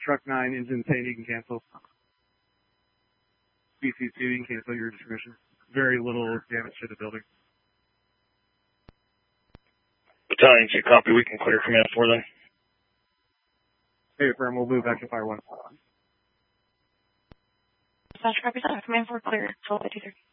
Truck 9, engine 10, you can cancel. BC2, you can cancel your transmission. Very little damage to the building. Battalion 2, copy. We can clear command 4 then. Hey, firm, we'll move back to Fire 1. Dispatch, copy that. Command 4 clear. 12 by 230.